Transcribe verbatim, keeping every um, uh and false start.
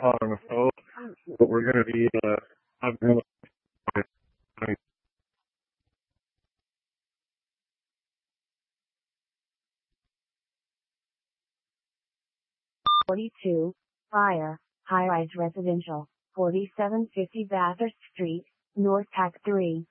pot on the stove, but we're going to be uh, having forty-two, Fire, High-Rise Residential, forty-seven fifty Bathurst Street, North Pack three.